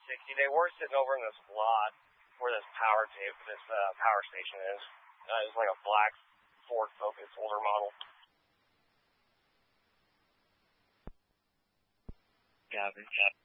60. They were sitting over in this lot where this power station is. It's like a black Ford Focus, older model. Got it.